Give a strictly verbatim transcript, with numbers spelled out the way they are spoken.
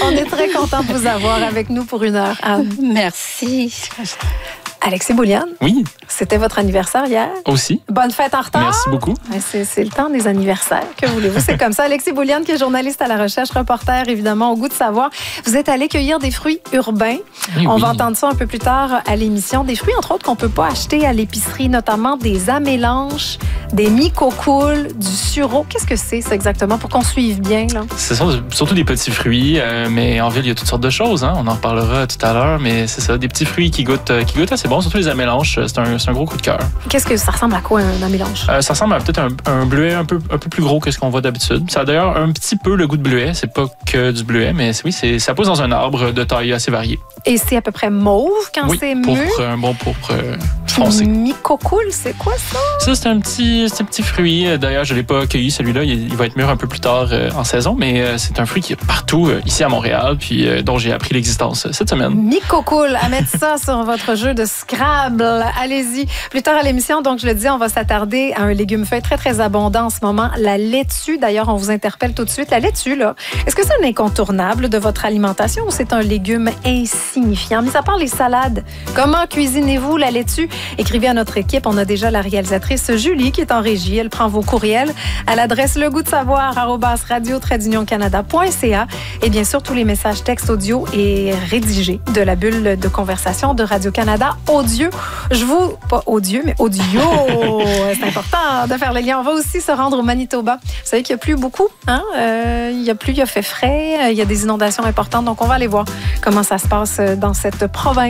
On est très content de vous avoir avec nous pour une heure, Anne. Merci. Alexis Bouliane. Oui. C'était votre anniversaire hier. Aussi. Bonne fête en retard. Merci beaucoup. C'est, c'est le temps des anniversaires. Que voulez-vous? C'est comme ça. Alexis Bouliane, qui est journaliste à la recherche, reporter, évidemment, au goût de savoir. Vous êtes allé cueillir des fruits urbains. Oui, On oui. va entendre ça un peu plus tard à l'émission. Des fruits, entre autres, qu'on ne peut pas acheter à l'épicerie, notamment des amélanches, des micocoules, du sureau. Qu'est-ce que c'est, ça, exactement, pour qu'on suive bien, là? Ce sont surtout des petits fruits, euh, mais en ville, il y a toutes sortes de choses. Hein? On en reparlera tout à l'heure, mais c'est ça, des petits fruits qui goûtent, euh, qui goûtent assez bon, surtout les amélanches. C'est un, c'est un gros coup de cœur. Qu'est-ce que ça ressemble à quoi, un amélanche? Euh, ça ressemble à peut-être un, un bleuet un peu, un peu plus gros que ce qu'on voit d'habitude. Ça a d'ailleurs un petit peu le goût de bleuet. C'est pas que du bleuet, mais oui, c'est, ça pousse dans un arbre de taille assez variée. Et c'est à peu près mauve quand oui, c'est pourpre, mûr? un bon pourpre euh, foncé. Mycocoule, c'est quoi ça? Ça, c'est un petit, c'est un petit fruit. D'ailleurs, je ne l'ai pas cueilli, celui-là. Il, il va être mûr un peu plus tard euh, en saison, mais euh, c'est un fruit qui est partout euh, ici à Montréal, puis euh, dont j'ai appris l'existence euh, cette semaine. Mycocoule, à mettre ça sur votre jeu de Scrabble. Allez-y. Plus tard à l'émission, donc je le dis, on va s'attarder à un légume feuille très, très abondant en ce moment, la laitue. D'ailleurs, on vous interpelle tout de suite. La laitue, là, est-ce que c'est un incontournable de votre alimentation ou c'est un légume insignifiant? Mis à part les salades, comment cuisinez-vous la laitue? Écrivez à notre équipe. On a déjà la réalisatrice Julie qui est en régie. Elle prend vos courriels à l'adresse legoûtdesavoir arobase radio trait d'union canada point c a et bien sûr tous les messages textes audio et rédigés de la bulle de conversation de Radio-Canada audio. Je vous... Pas audio, mais audio. C'est important de faire le lien. On va aussi se rendre au Manitoba. Vous savez qu'il n'y a plus beaucoup. Hein? Euh, il n'y a plus, il y a fait frais. Il y a des inondations importantes. Donc, on va aller voir comment ça se passe dans cette province.